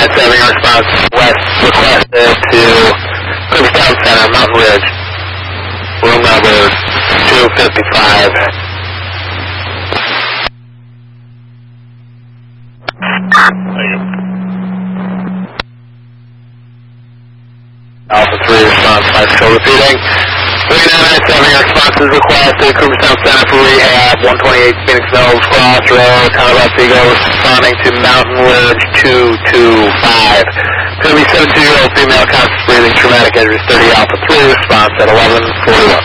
997, your response west requested to Cooperstown Center, Mountain Ridge. Room number 255. Alpha 3 response 5 still repeating. 3997, your response is requested. Cooperstown Center for rehab, 128 Phoenix Mills Crossroads. Honolulu Eagle responding to Mountain Ridge 225. Going to be 72-year-old female, conscious breathing, traumatic injuries, 30 Alpha 3 response at 11:41.